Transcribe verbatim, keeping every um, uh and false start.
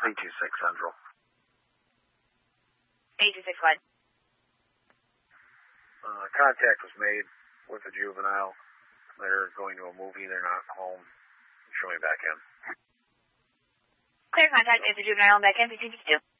three two six Central. eight two six one. Uh, contact was made with the juvenile. They're going to a movie. They're not home. Show me back in. Clear contact is the juvenile back in. fifteen fifty-two.